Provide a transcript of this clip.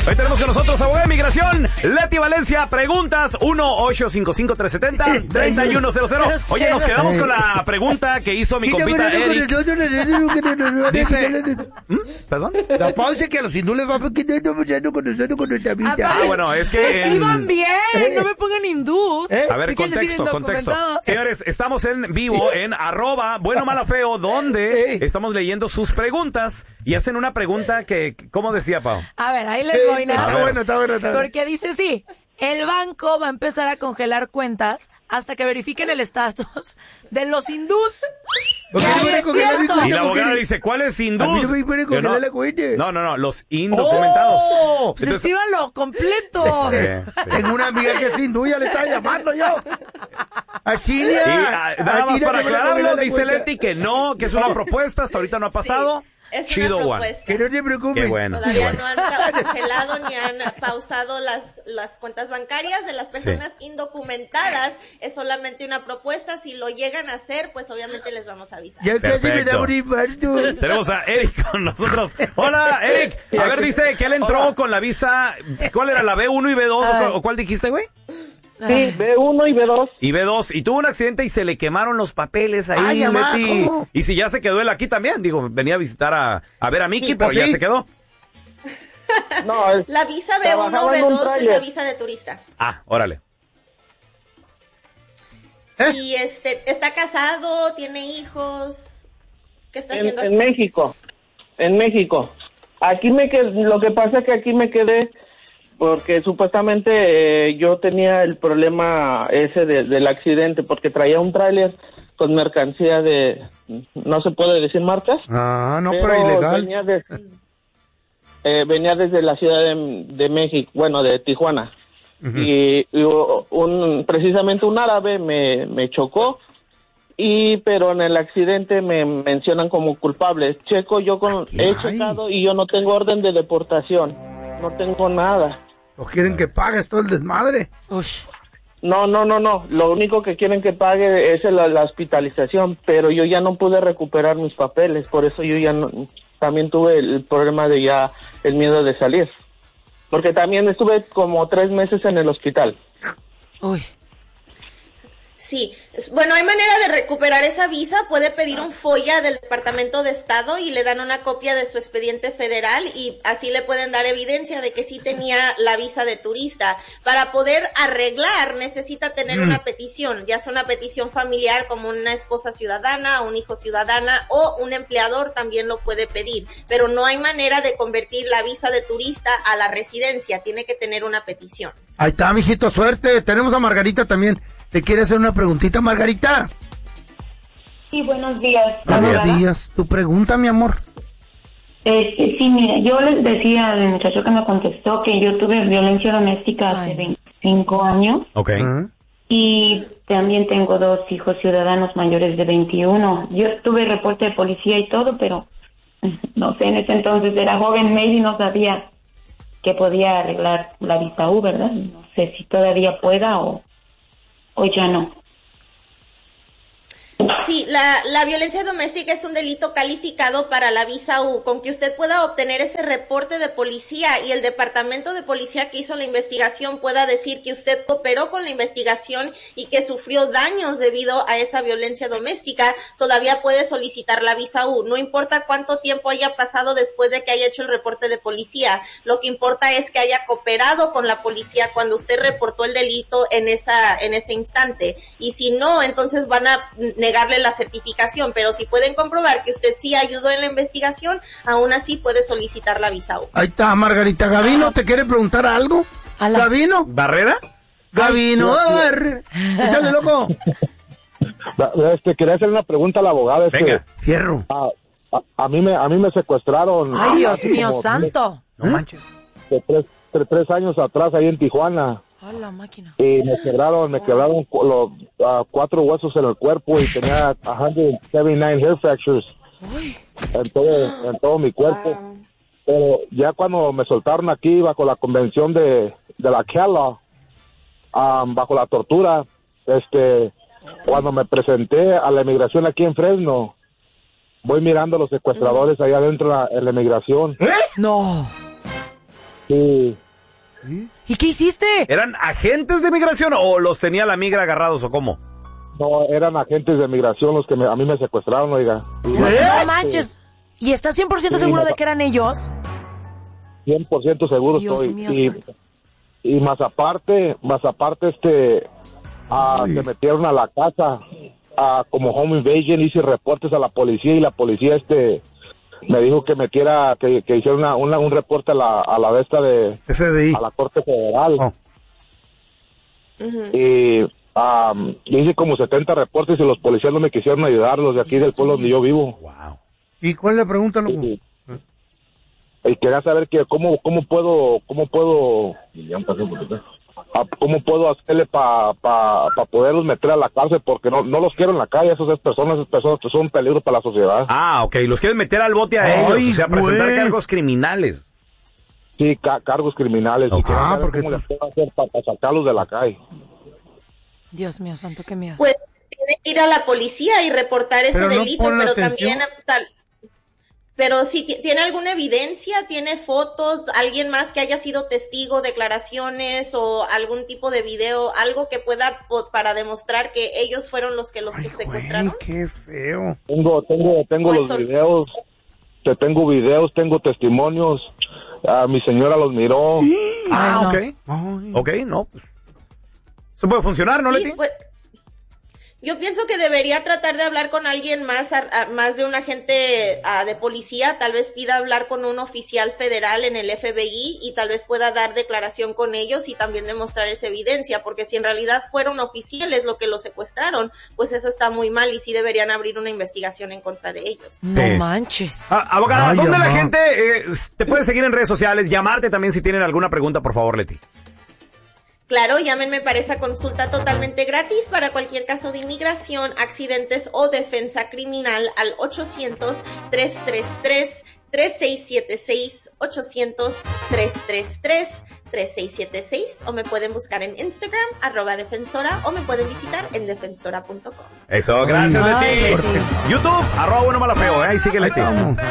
Hoy tenemos con nosotros abogada de migración, Leti Valencia. Preguntas 1-855-370-3100. Oye, nos quedamos con la pregunta que hizo mi compita Eric. Dice... ¿Perdón? La pausa que a los hindúes va con nosotros con nuestra vida. Bueno, es que... Escriban bien, no me pongan hindús. A ver, contexto. Señores, estamos en vivo en @buenomalafeo, donde estamos leyendo sus preguntas y hacen una pregunta que, ¿cómo decía, Pau? A ver, ahí les voy. Está bueno. Porque dice sí, el banco va a empezar a congelar cuentas hasta que verifiquen el estatus de los hindús. Y la abogada dice, ¿cuáles hindús? No, los indocumentados. Pues escríbanlo completo. Tengo una amiga que es hindú, ya le estaba llamando yo. Así nada más para aclararlo, dice Leti que no, que es una propuesta, hasta ahorita no ha pasado. Es Chido, una Juan. propuesta. Que no te preocupes. Qué bueno. Todavía no han congelado ni han pausado las cuentas bancarias de las personas indocumentadas. Es solamente una propuesta. Si lo llegan a hacer, pues obviamente les vamos a avisar. Ya casi me da un infarto. Tenemos a Eric con nosotros. Hola, Eric. A ver, dice que él entró con la visa. ¿Cuál era? ¿La B1 y B2? ¿O cuál dijiste, güey? Sí, B1 y B2. Y B2. Y tuvo un accidente y se le quemaron los papeles ahí, Leti. Y si ya se quedó él aquí también. Digo, venía a visitar a ver a Mickey, pero ya se quedó. No, la visa B1, B2 es la visa de turista. Ah, órale. Y está casado, tiene hijos. ¿Qué está haciendo? En México. Aquí me quedé, lo que pasa es que aquí me quedé porque supuestamente yo tenía el problema ese del accidente porque traía un tráiler con mercancía de, no se puede decir marcas. Pero ilegal. Venía desde la Ciudad de México, bueno, de Tijuana. Uh-huh. Y precisamente un árabe me chocó, pero en el accidente me mencionan como culpable. He checado y yo no tengo orden de deportación, no tengo nada. ¿O quieren que pagues todo el desmadre? Ush. No, lo único que quieren que pague es la hospitalización, pero yo ya no pude recuperar mis papeles, por eso yo ya no, también tuve el problema de ya el miedo de salir, porque también estuve como 3 meses en el hospital. Uy. Sí, bueno, hay manera de recuperar esa visa, puede pedir un FOIA del Departamento de Estado y le dan una copia de su expediente federal y así le pueden dar evidencia de que sí tenía la visa de turista. Para poder arreglar necesita tener una petición, ya sea una petición familiar como una esposa ciudadana, un hijo ciudadana o un empleador también lo puede pedir, pero no hay manera de convertir la visa de turista a la residencia, tiene que tener una petición. Ahí está, mijito, suerte. Tenemos a Margarita también. ¿Te quiere hacer una preguntita, Margarita? Sí, buenos días. Buenos días. ¿Tu pregunta, mi amor? Sí, mira, yo les decía al muchacho que me contestó que yo tuve violencia doméstica hace 25 años. Ok. Y también tengo 2 hijos ciudadanos mayores de 21. Yo tuve reporte de policía y todo, pero no sé, en ese entonces era joven, maybe no sabía que podía arreglar la visa U, ¿verdad? No sé si todavía pueda o ya no. Sí, la violencia doméstica es un delito calificado para la visa U. Con que usted pueda obtener ese reporte de policía y el departamento de policía que hizo la investigación pueda decir que usted cooperó con la investigación y que sufrió daños debido a esa violencia doméstica, todavía puede solicitar la visa U. No importa cuánto tiempo haya pasado después de que haya hecho el reporte de policía, lo que importa es que haya cooperado con la policía cuando usted reportó el delito en ese instante. Y si no, entonces van a negarle la certificación, pero si pueden comprobar que usted sí ayudó en la investigación, aún así puede solicitar la visa U. Ahí está, Margarita. ¿Gavino te quiere preguntar algo? ¿Gavino? ¿Barrera? Gavino, échale, loco. Quería hacer una pregunta a la abogada. Venga. Fierro. A mí me secuestraron. Ay, Dios mío santo. No manches. De 3 años atrás ahí en Tijuana. A la máquina. Y me quebraron los 4 huesos en el cuerpo y tenía 179 hair fractures en todo mi cuerpo. Pero ya cuando me soltaron aquí bajo la convención de la CALA, bajo la tortura, cuando me presenté a la inmigración aquí en Fresno, voy mirando a los secuestradores allá adentro en la inmigración. No. Sí. ¿Y qué hiciste? ¿Eran agentes de migración o los tenía la migra agarrados o cómo? No, eran agentes de migración los que a mí me secuestraron, oiga. No manches. ¿Y estás 100% seguro de que eran ellos? 100% seguro Dios estoy. mío, Y más aparte, se metieron a la casa como home invasion, hice reportes a la policía y la policía me dijo que metiera, que hiciera un reporte a la de esta de FBI, a la Corte Federal. Y hice como 70 reportes y los policías no me quisieron ayudar, los de aquí del pueblo donde yo vivo. Wow. ¿Y cuál es la pregunta, loco? Y quería saber que cómo puedo hacerle para poderlos meter a la cárcel, porque no los quiero en la calle. Esas personas son un peligro para la sociedad. Ah, ok, los quieren meter al bote a ellos, o sea, presentar cargos criminales. Sí, cargos criminales. Okay. ¿Cómo les puedo hacer para sacarlos de la calle? Dios mío santo, qué miedo. Pues tiene que ir a la policía y reportar ese delito, pero también pero si tiene alguna evidencia, tiene fotos, alguien más que haya sido testigo, declaraciones o algún tipo de video, algo que pueda para demostrar que ellos fueron los que secuestraron. Qué feo. Tengo Pues los videos, tengo testimonios. Mi señora los miró. Ah, ok. Ok, no, pues. ¿Se puede funcionar, no, sí, Leti? Pues, yo pienso que debería tratar de hablar con alguien más, más de un agente de policía, tal vez pida hablar con un oficial federal en el FBI y tal vez pueda dar declaración con ellos y también demostrar esa evidencia, porque si en realidad fueron oficiales lo que los secuestraron, pues eso está muy mal y sí deberían abrir una investigación en contra de ellos. No manches. Abogada, ¿dónde la gente te puede seguir en redes sociales? Llamarte también si tienen alguna pregunta, por favor, Leti. Claro, llámenme para esa consulta totalmente gratis para cualquier caso de inmigración, accidentes o defensa criminal al 800-333-3676, 800-333-3676, o me pueden buscar en Instagram, @defensora, o me pueden visitar en defensora.com. Eso, gracias, Leti. YouTube, @buenomalafeo, ahí sigue Leti.